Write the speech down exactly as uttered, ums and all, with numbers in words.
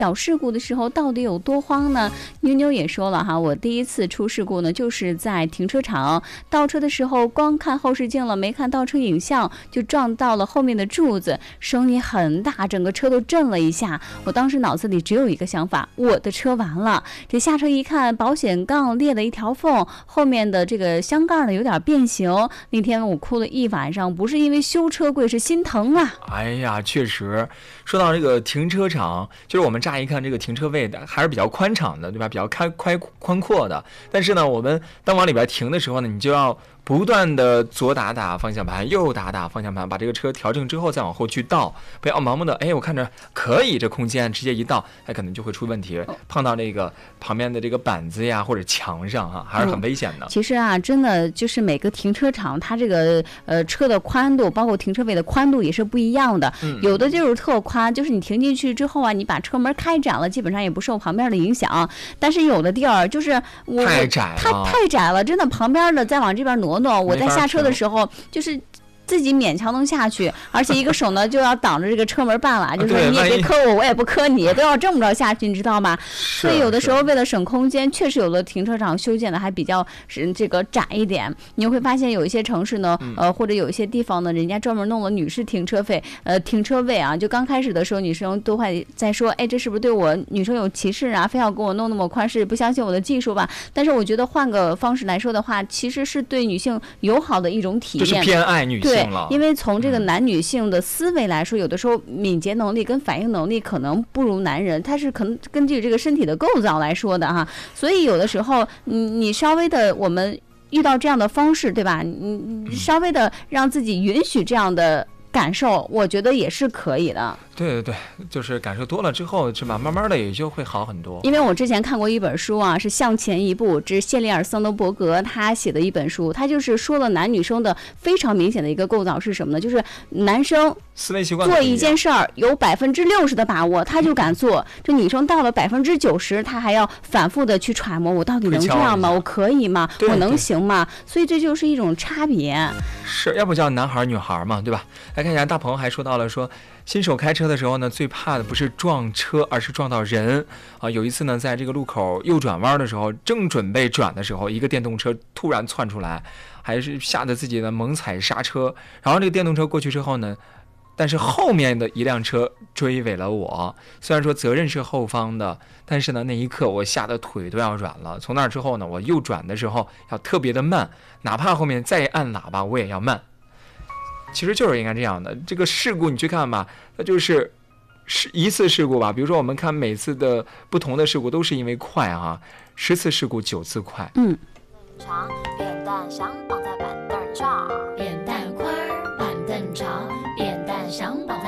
小事故的时候到底有多慌呢？妞妞也说了哈，我第一次出事故呢，就是在停车场倒车的时候，光看后视镜了，没看倒车影像，就撞到了后面的柱子，声音很大，整个车都震了一下。我当时脑子里只有一个想法，我的车完了。这下车一看，保险杠裂了一条缝，后面的这个箱盖呢有点变形。那天我哭了一晚上，不是因为修车贵，是心疼啊。 哎呀，确实，说到这个停车场，就是我们乍一看这个停车位的还是比较宽敞的，对吧？比较开开宽阔的。但是呢，我们当往里边停的时候呢，你就要不断的左打打方向盘，右打打方向盘，把这个车调整之后再往后去倒，不要盲目的，哎，我看着可以，这空间直接一倒，哎，可能就会出问题，碰到这个旁边的这个板子呀或者墙上啊，还是很危险的。 嗯、其实啊，真的就是每个停车场它这个呃车的宽度，包括停车位的宽度也是不一样的，嗯、有的就是特宽，就是你停进去之后啊，你把车门开展了，基本上也不受旁边的影响。但是有的地儿就是我太窄了， 它太窄了，真的旁边的再往这边挪挪，我在下车的时候就是自己勉强能下去，而且一个手呢就要挡着这个车门半拉，就是说你也别磕我，我也不磕你，都要这么着下去，你知道吗？所以有的时候为了省空间，确实有的停车场修建的还比较是这个窄一点。你会发现有一些城市呢，呃，或者有一些地方呢，人家专门弄了女士停车费，呃，停车位啊，就刚开始的时候，女生都会在说，哎，这是不是对我女生有歧视啊？非要给我弄那么宽，是不相信我的技术吧？但是我觉得换个方式来说的话，其实是对女性友好的一种体验， 就是偏爱女性。 对，因为从这个男女性的思维来说，有的时候敏捷能力跟反应能力可能不如男人，它是可能根据这个身体的构造来说的哈。所以有的时候，你你稍微的，我们遇到这样的方式，对吧？你你稍微的让自己允许这样的感受，我觉得也是可以的。 对对对，就是感受多了之后，是吧？慢慢的也就会好很多。 因为我之前看过一本书啊，是《向前一步》，这是谢里尔·桑德伯格他写的一本书，他就是说了男女生的非常明显的一个构造是什么呢？就是男生思维习惯做一件事儿有百分之六十的把握，他就敢做；这女生到了百分之九十，她还要反复的去揣摩，我到底能这样吗？我可以吗？我能行吗？所以这就是一种差别。 是，要不叫男孩女孩嘛，对吧？来看一下，大鹏还说到了说。新手开车的时候呢，最怕的不是撞车，而是撞到人啊！有一次呢，在这个路口右转弯的时候，正准备转的时候，一个电动车突然窜出来，还是吓得自己呢猛踩刹车。然后这个电动车过去之后呢，但是后面的一辆车追尾了我。虽然说责任是后方的，但是呢，那一刻我吓得腿都要软了。从那之后呢，我右转的时候要特别的慢，哪怕后面再按喇叭，我也要慢。其实就是应该这样的，这个事故你去看吧，它就是是一次事故吧。比如说我们看每次的不同的事故都是因为快啊，十次事故九次快。 嗯。 长扁担想绑在板凳上，扁担宽板凳长，扁担想绑